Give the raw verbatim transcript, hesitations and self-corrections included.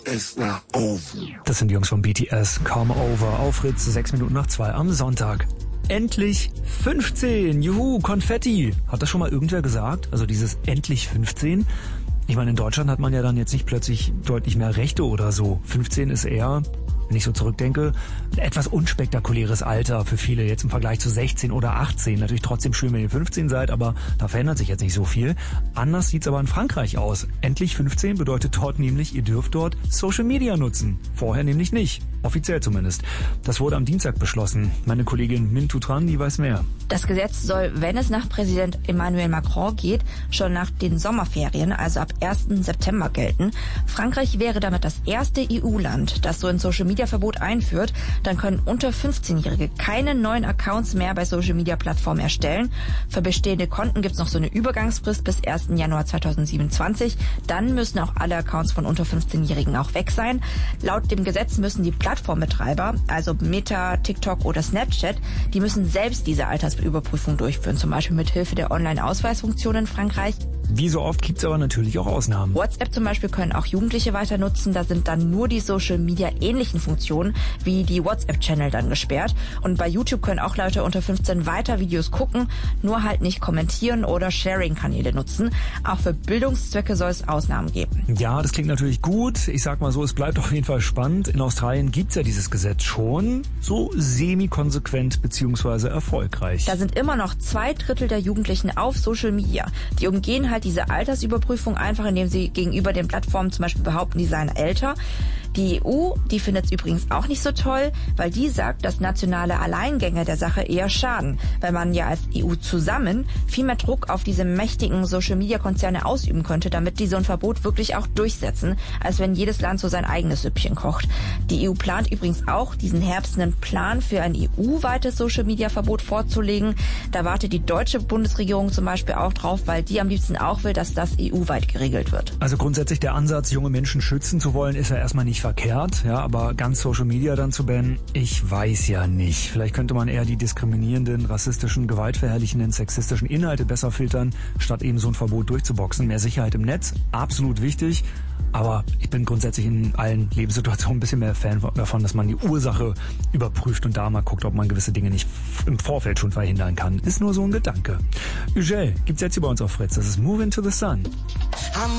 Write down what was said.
It's not over. Das sind die Jungs von B T S, Come Over, auf Fritz, sechs Minuten nach zwei am Sonntag. Endlich fünfzehn, juhu, Konfetti. Hat das schon mal irgendwer gesagt? Also dieses endlich fünfzehn? Ich meine, in Deutschland hat man ja dann jetzt nicht plötzlich deutlich mehr Rechte oder so. fünfzehn ist eher, wenn ich so zurückdenke, ein etwas unspektakuläres Alter für viele jetzt im Vergleich zu sechzehn oder achtzehn. Natürlich trotzdem schön, wenn ihr fünfzehn seid, aber da verändert sich jetzt nicht so viel. Anders sieht's aber in Frankreich aus. Endlich fünfzehn bedeutet dort nämlich, ihr dürft dort Social Media nutzen. Vorher nämlich nicht. Offiziell zumindest. Das wurde am Dienstag beschlossen. Meine Kollegin Min Tutran, die weiß mehr. Das Gesetz soll, wenn es nach Präsident Emmanuel Macron geht, schon nach den Sommerferien, also ab ersten September gelten. Frankreich wäre damit das erste E U-Land, das so ein Social-Media-Verbot einführt. Dann können unter fünfzehnjährige keine neuen Accounts mehr bei Social-Media-Plattformen erstellen. Für bestehende Konten gibt's noch so eine Übergangsfrist bis ersten Januar zweitausendsiebenundzwanzig. Dann müssen auch alle Accounts von unter fünfzehnjährigen auch weg sein. Laut dem Gesetz müssen die Plattformbetreiber, also Meta, TikTok oder Snapchat, die müssen selbst diese Altersüberprüfung durchführen, zum Beispiel mit Hilfe der Online-Ausweisfunktion in Frankreich. Wie so oft gibt's aber natürlich auch Ausnahmen. WhatsApp zum Beispiel können auch Jugendliche weiter nutzen. Da sind dann nur die Social-Media-ähnlichen Funktionen wie die WhatsApp-Channel dann gesperrt. Und bei YouTube können auch Leute unter fünfzehn weiter Videos gucken, nur halt nicht kommentieren oder Sharing-Kanäle nutzen. Auch für Bildungszwecke soll es Ausnahmen geben. Ja, das klingt natürlich gut. Ich sag mal so, es bleibt auf jeden Fall spannend. In Australien gibt's ja dieses Gesetz schon so semi-konsequent beziehungsweise erfolgreich. Da sind immer noch zwei Drittel der Jugendlichen auf Social Media. Die umgehen halt diese Altersüberprüfung einfach, indem sie gegenüber den Plattformen zum Beispiel behaupten, die seien älter. Die E U, die findet es übrigens auch nicht so toll, weil die sagt, dass nationale Alleingänge der Sache eher schaden, weil man ja als E U zusammen viel mehr Druck auf diese mächtigen Social-Media-Konzerne ausüben könnte, damit die so ein Verbot wirklich auch durchsetzen, als wenn jedes Land so sein eigenes Süppchen kocht. Die E U plant übrigens auch, diesen Herbst einen Plan für ein E U-weites Social-Media-Verbot vorzulegen. Da wartet die deutsche Bundesregierung zum Beispiel auch drauf, weil die am liebsten auch will, dass das E U-weit geregelt wird. Also grundsätzlich der Ansatz, junge Menschen schützen zu wollen, ist ja erstmal nicht verkehrt, ja, aber ganz Social Media dann zu bannen, ich weiß ja nicht. Vielleicht könnte man eher die diskriminierenden, rassistischen, gewaltverherrlichenden, sexistischen Inhalte besser filtern, statt eben so ein Verbot durchzuboxen. Mehr Sicherheit im Netz, absolut wichtig, aber ich bin grundsätzlich in allen Lebenssituationen ein bisschen mehr Fan davon, dass man die Ursache überprüft und da mal guckt, ob man gewisse Dinge nicht im Vorfeld schon verhindern kann. Ist nur so ein Gedanke. Ugel gibt's jetzt hier bei uns auf Fritz. Das ist Move Into the Sun.